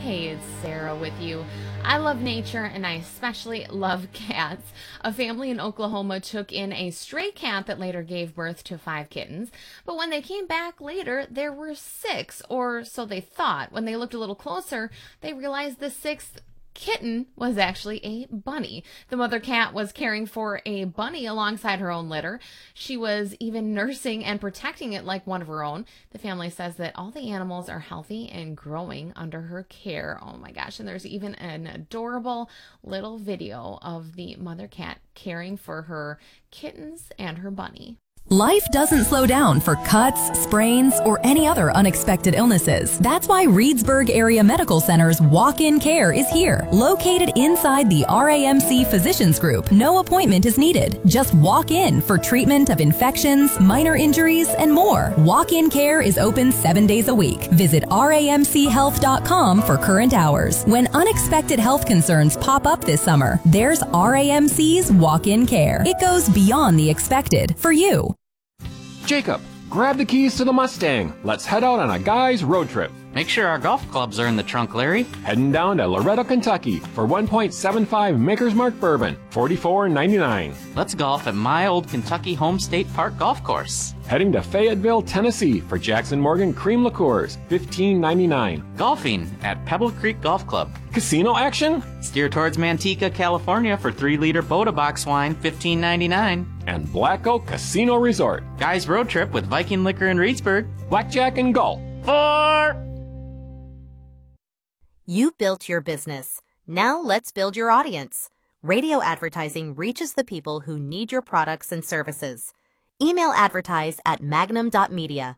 Hey, it's Sarah with you. I love nature and I especially love cats. A family in Oklahoma took in a stray cat that later gave birth to 5 kittens. But when they came back later, there were 6, or so they thought. When they looked a little closer, they realized the 6th kitten was actually a bunny. The mother cat was caring for a bunny alongside her own litter. She was even nursing and protecting it like one of her own. The family says that all the animals are healthy and growing under her care. Oh my gosh, and there's even an adorable little video of the mother cat caring for her kittens and her bunny. Life doesn't slow down for cuts, sprains, or any other unexpected illnesses. That's why Reedsburg Area Medical Center's walk-in care is here. Located inside the RAMC Physicians Group, no appointment is needed. Just walk in for treatment of infections, minor injuries, and more. Walk-in care is open 7 days a week. Visit ramchealth.com for current hours. When unexpected health concerns pop up this summer, there's RAMC's walk-in care. It goes beyond the expected for you. Jacob, grab the keys to the Mustang. Let's head out on a guy's road trip. Make sure our golf clubs are in the trunk, Larry. Heading down to Loretto, Kentucky for 1.75 Maker's Mark Bourbon, $44.99. Let's golf at my old Kentucky Home State Park Golf Course. Heading to Fayetteville, Tennessee for Jackson Morgan Cream Liqueurs, $15.99. Golfing at Pebble Creek Golf Club. Casino action? Steer towards Manteca, California for 3-liter Boda Box wine, $15.99. And Black Oak Casino Resort. Guys road trip with Viking Liquor in Reedsburg. Blackjack and golf. 4. You built your business. Now let's build your audience. Radio advertising reaches the people who need your products and services. Email advertise at magnum.media.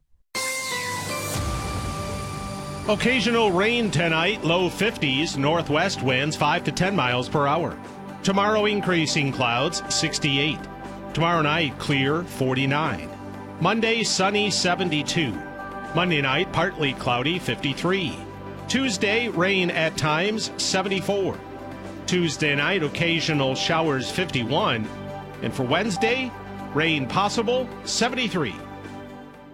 Occasional rain tonight, low 50s, northwest winds 5 to 10 miles per hour. Tomorrow increasing clouds, 68. Tomorrow night clear, 49. Monday sunny, 72. Monday night partly cloudy, 53. Tuesday rain at times, 74. Tuesday night occasional showers, 51. And for Wednesday, rain possible, 73.